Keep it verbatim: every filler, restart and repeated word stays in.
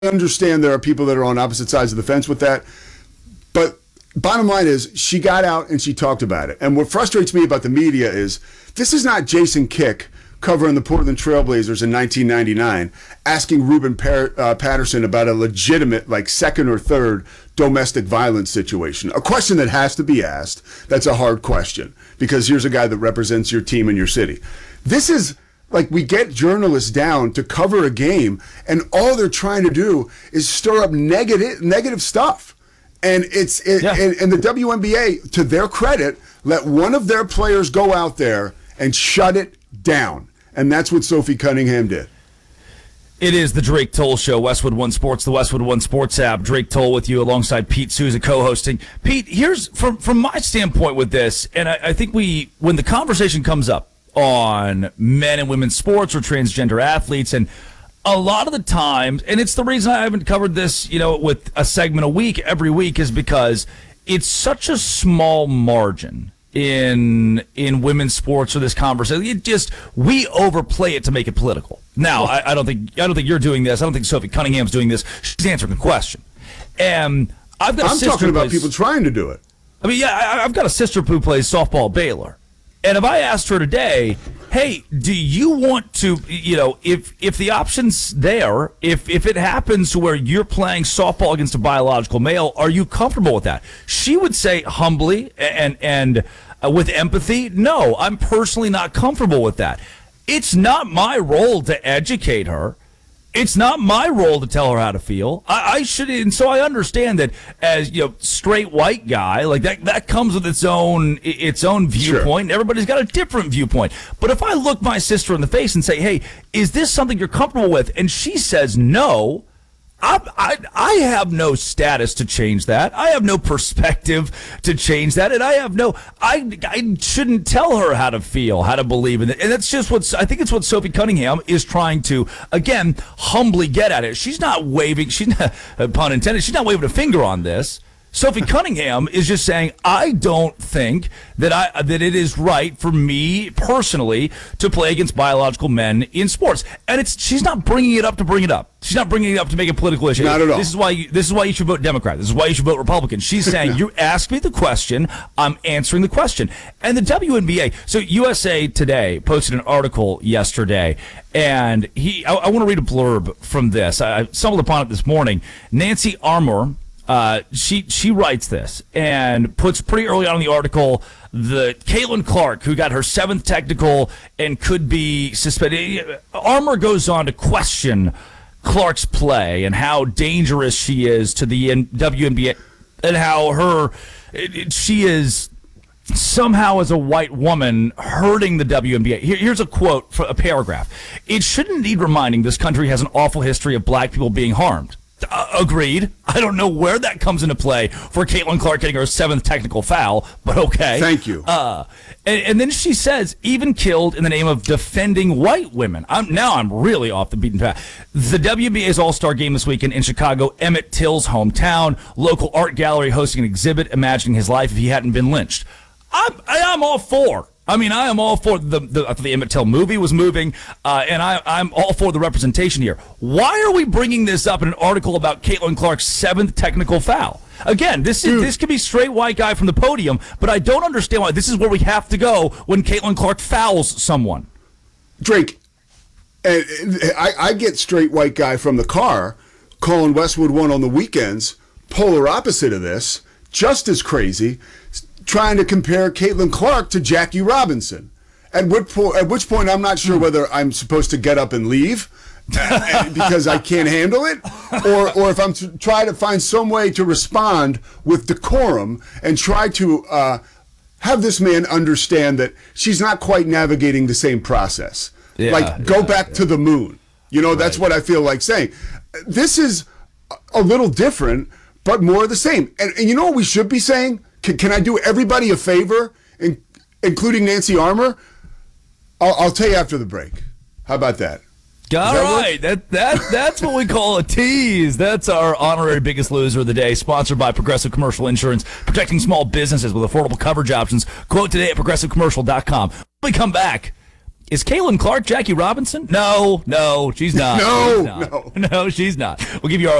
understand there are people that are on opposite sides of the fence with that, but bottom line is she got out and she talked about it. And what frustrates me about the media is this is not Jason Kick covering the Portland Trailblazers in nineteen ninety-nine, asking Ruben per- uh, Patterson about a legitimate, like, second or third domestic violence situation. A question that has to be asked. That's a hard question because here's a guy that represents your team and your city. This is like we get journalists down to cover a game, and all they're trying to do is stir up negative negative stuff. And it's it, yeah. and, and the W N B A, to their credit, let one of their players go out there and shut it down. And that's what Sophie Cunningham did. It is the Drake Toll Show, Westwood One Sports, the Westwood One Sports app. Drake Toll with you alongside Pete Souza co-hosting. Pete, here's from from my standpoint with this, and I, I think we when the conversation comes up on men and women's sports or transgender athletes, and a lot of the times, and it's the reason I haven't covered this, you know, with a segment a week every week, is because it's such a small margin in in women's sports or this conversation. It just we overplay it to make it political. Now, I, I don't think I don't think you're doing this. I don't think Sophie Cunningham's doing this. She's answering the question. And I've got a I'm sister talking about plays, people trying to do it. I mean, yeah, I, I've got a sister who plays softball at Baylor. And if I asked her today, hey, do you want to, you know, if if the option's there, if if it happens to where you're playing softball against a biological male, are you comfortable with that? She would say humbly and and uh, with empathy, no, I'm personally not comfortable with that. It's not my role to educate her. It's not my role to tell her how to feel. I, I should, and so I understand that as, you know, straight white guy, like that, that comes with its own, its own viewpoint. Sure. Everybody's got a different viewpoint. But if I look my sister in the face and say, hey, is this something you're comfortable with? And she says no, I, I, I have no status to change that. I have no perspective to change that. And I have no, I, I shouldn't tell her how to feel, how to believe in it. And that's just what, I think it's what Sophie Cunningham is trying to, again, humbly get at it. She's not waving, she's not, pun intended, she's not waving a finger on this. Sophie Cunningham is just saying, I don't think that I that it is right for me personally to play against biological men in sports. And it's she's not bringing it up to bring it up. She's not bringing it up to make a political issue. Not at all. This is why you, this is why you should vote Democrat. This is why you should vote Republican. She's saying, you asked me the question, I'm answering the question. And the W N B A, so U S A Today posted an article yesterday, and he I, I want to read a blurb from this. I, I stumbled upon it this morning. Nancy Armour, Uh, she she writes this and puts pretty early on in the article the Caitlin Clark, who got her seventh technical and could be suspended. Armour goes on to question Clark's play and how dangerous she is to the W N B A and how her she is somehow as a white woman hurting the W N B A. Here, here's a quote, for a paragraph. It shouldn't need reminding this country has an awful history of black people being harmed. Uh, agreed. I don't know where that comes into play for Caitlin Clark getting her seventh technical foul, but okay. Thank you. Uh, and, and then she says, even killed in the name of defending white women. I'm now I'm really off the beaten path. The W N B A's All-Star Game this weekend in Chicago, Emmett Till's hometown, local art gallery hosting an exhibit imagining his life if he hadn't been lynched. I'm, I'm all for I mean, I am all for the the, the Emmett Till movie was moving, uh, and I, I'm all for the representation here. Why are we bringing this up in an article about Caitlin Clark's seventh technical foul? Again, this is, this could be straight white guy from the podium, but I don't understand why this is where we have to go when Caitlin Clark fouls someone. Drake, I, I get straight white guy from the car calling Westwood One on the weekends, polar opposite of this, just as crazy, trying to compare Caitlin Clark to Jackie Robinson. At which, po- at which point, I'm not sure whether I'm supposed to get up and leave because I can't handle it, or or if I'm to try to find some way to respond with decorum and try to uh, have this man understand that she's not quite navigating the same process. Yeah, like, go yeah, back yeah. to the moon. You know, right. That's what I feel like saying. This is a little different, but more of the same. And, and you know what we should be saying? Can, can I do everybody a favor, in, including Nancy Armour? I'll, I'll tell you after the break. How about that? All that right. That, that, that's what we call a tease. That's our honorary biggest loser of the day, sponsored by Progressive Commercial Insurance, protecting small businesses with affordable coverage options. Quote today at progressive commercial dot com. When we come back, Is Caitlin Clark Jackie Robinson? No, no, she's not. No, She's not. no. No, she's not. We'll give you our